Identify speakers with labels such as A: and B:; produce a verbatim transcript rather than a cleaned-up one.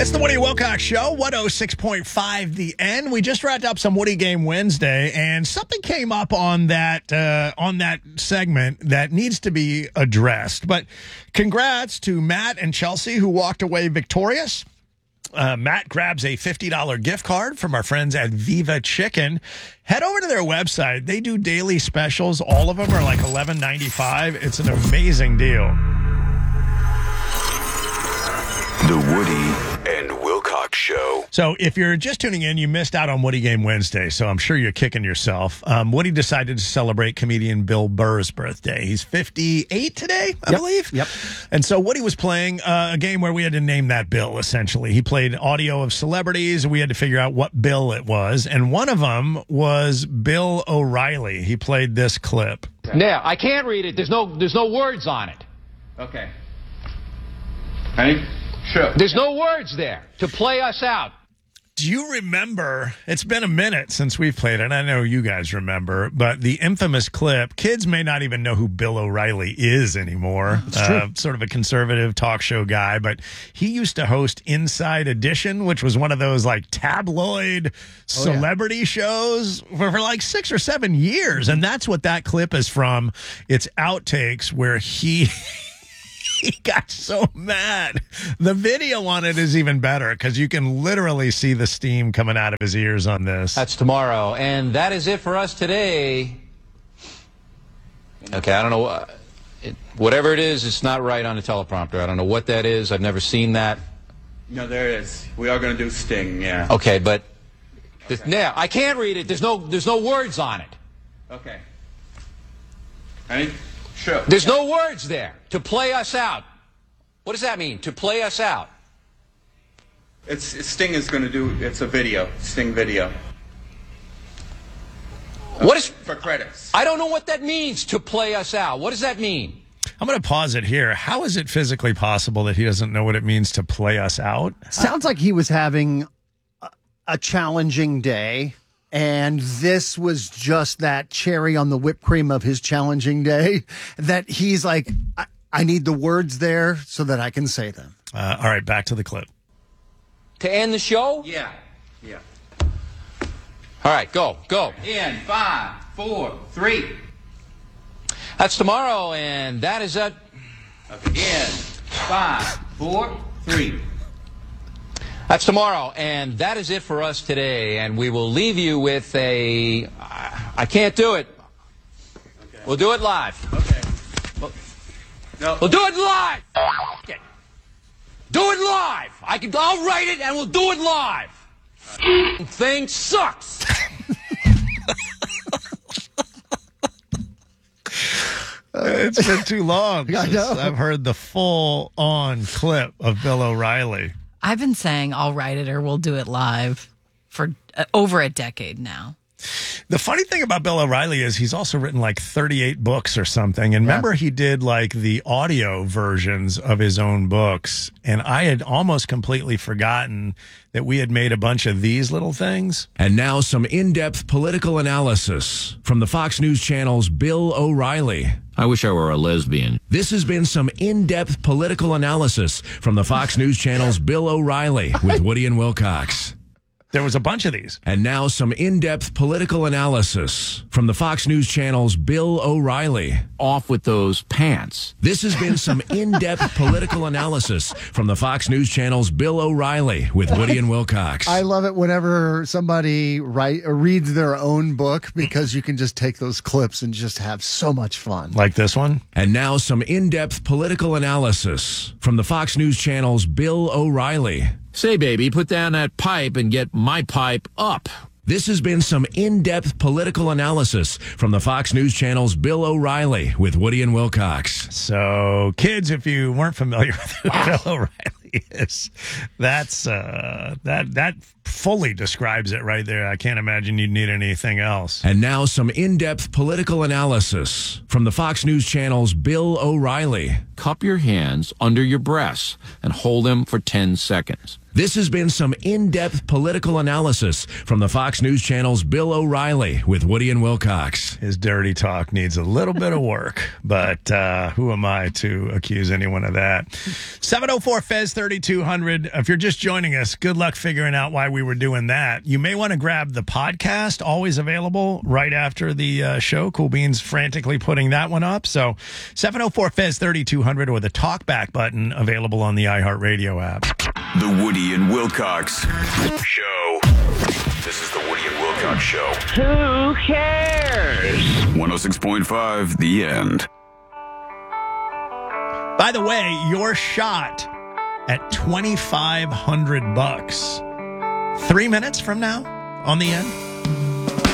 A: It's the Woody Wilcox Show, one oh six point five The End. We just wrapped up some Woody Game Wednesday, and something came up on that uh, on that segment that needs to be addressed. But congrats to Matt and Chelsea, who walked away victorious. Uh, Matt grabs a fifty dollars gift card from our friends at Viva Chicken. Head over to their website. They do daily specials. All of them are like eleven ninety-five. It's an amazing deal.
B: The Woody and Wilcox Show.
A: So if you're just tuning in, you missed out on Woody Game Wednesday, so I'm sure you're kicking yourself. Um, Woody decided to celebrate comedian Bill Burr's birthday. He's fifty-eight today, I
C: yep.
A: believe.
C: Yep.
A: And so Woody was playing uh, a game where we had to name that Bill, essentially. He played audio of celebrities, and we had to figure out what Bill it was. And one of them was Bill O'Reilly. He played this clip.
D: Now, I can't read it. There's no, there's no words on it.
E: Okay. Ready? Sure.
D: There's no words there to play us out.
A: Do you remember, it's been a minute since we've played it, I know you guys remember, but the infamous clip, kids may not even know who Bill O'Reilly is anymore. Uh, sort of a conservative talk show guy, but he used to host Inside Edition, which was one of those like tabloid celebrity oh, yeah. shows for, for like six or seven years. And that's what that clip is from. It's outtakes where he... He got so mad. The video on it is even better because you can literally see the steam coming out of his ears on this.
D: That's tomorrow, and that is it for us today. Okay, I don't know. Uh, it, whatever it is, it's not right on the teleprompter. I don't know what that is. I've never seen that.
E: No, there it is. We are going to do Sting, yeah.
D: Okay, but okay. Now I can't read it. There's no, there's no words on it.
E: Okay. Ready? Sure.
D: There's no words there to play us out. What does that mean, to play us out?
E: It's, it's Sting is going to do, it's a video, Sting video.
D: What is...
E: For credits.
D: I don't know what that means, to play us out. What does that mean?
A: I'm going to pause it here. How is it physically possible that he doesn't know what it means to play us out?
C: Sounds like he was having a, a challenging day. And this was just that cherry on the whipped cream of his challenging day that he's like, I, I need the words there so that I can say them.
A: Uh, all right, back to the clip.
D: To end the show?
E: Yeah. Yeah.
D: All right, go, go.
E: In five, four, three.
D: That's tomorrow, and that is it.
E: Okay. In five, four, three.
D: That's tomorrow, and that is it for us today. And we will leave you with a... I can't do it.
E: Okay.
D: We'll do it live.
E: Okay. Well, no.
D: We'll do it live. Okay. Do it live. I can. I'll write it, and we'll do it live. Right. Thing sucks.
A: It's been too long.
C: I know.
A: I've heard the full-on clip of Bill O'Reilly.
F: I've been saying I'll write it or we'll do it live for uh, over a decade now.
A: The funny thing about Bill O'Reilly is he's also written like thirty-eight books or something. And remember, he did like the audio versions of his own books. And I had almost completely forgotten that we had made a bunch of these little things.
G: And now some in-depth political analysis from the Fox News Channel's Bill O'Reilly.
H: I wish I were a lesbian.
G: This has been some in-depth political analysis from the Fox News Channel's Bill O'Reilly with Woody and Wilcox.
A: There was a bunch of these.
G: And now some in-depth political analysis from the Fox News Channel's Bill O'Reilly.
H: Off with those pants.
G: This has been some in-depth political analysis from the Fox News Channel's Bill O'Reilly with Woody and Wilcox.
C: I love it whenever somebody write, or reads their own book because you can just take those clips and just have so much fun.
A: Like this one.
G: And now some in-depth political analysis from the Fox News Channel's Bill O'Reilly.
H: Say, baby, put down that pipe and get my pipe up.
G: This has been some in-depth political analysis from the Fox News Channel's Bill O'Reilly with Woody and Wilcox.
A: So, kids, if you weren't familiar with who Bill O'Reilly is, that's uh, that that fully describes it right there. I can't imagine you'd need anything else.
G: And now some in-depth political analysis from the Fox News Channel's Bill O'Reilly.
H: Cup your hands under your breasts and hold them for ten seconds.
G: This has been some in-depth political analysis from the Fox News Channel's Bill O'Reilly with Woody and Wilcox.
A: His dirty talk needs a little bit of work, but uh, who am I to accuse anyone of that? seven oh four Fez thirty-two hundred. If you're just joining us, good luck figuring out why we were doing that. You may want to grab the podcast, always available right after the uh, show. Cool Beans frantically putting that one up. So seven oh four Fez thirty-two hundred or the talkback button available on the iHeartRadio app.
B: The Woody and Wilcox Show. This is the Woody and Wilcox Show.
I: Who cares?
B: one oh six point five, The End.
A: By the way, your shot at twenty-five hundred bucks. Three minutes from now on The End.